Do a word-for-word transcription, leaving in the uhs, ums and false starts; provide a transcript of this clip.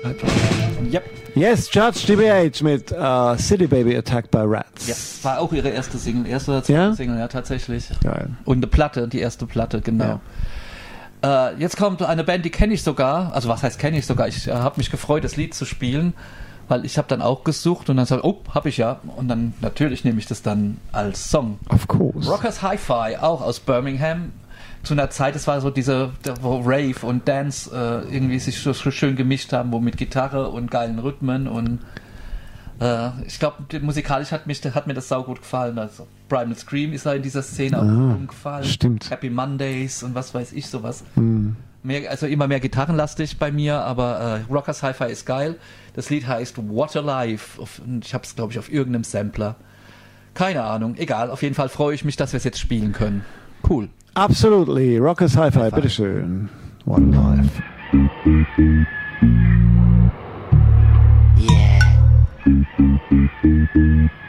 Yep. Yes, Judge G B H mit uh, City Baby Attacked by Rats. Ja, war auch ihre erste Single, erste oder zweite Ja? Single, ja, tatsächlich. Geil. Und eine Platte, die erste Platte, genau. Ja. Äh, jetzt kommt eine Band, die kenne ich sogar, also was heißt kenne ich sogar, ich äh, habe mich gefreut, das Lied zu spielen, weil ich habe dann auch gesucht und dann sage oh, habe ich ja, und dann natürlich nehme ich das dann als Song. Of course. Rockers Hi-Fi, auch aus Birmingham, zu einer Zeit, es war so diese, wo Rave und Dance äh, irgendwie sich so schön gemischt haben, wo mit Gitarre und geilen Rhythmen und äh, ich glaube, musikalisch hat, mich, hat mir das saugut gefallen. Also Primal Scream ist da in dieser Szene auch Ah, gut gefallen. stimmt. Happy Mondays und was weiß ich, sowas. Hm. Mehr, also immer mehr gitarrenlastig bei mir, aber äh, Rockers Hi-Fi ist geil. Das Lied heißt What a Life. Auf, ich habe es, glaube ich, auf irgendeinem Sampler. Keine Ahnung, egal. Auf jeden Fall freue ich mich, dass wir es jetzt spielen können. Cool. Absolutely. Rockers Hi-Fi, Hi-Fi. bitteschön. One Life. Yeah.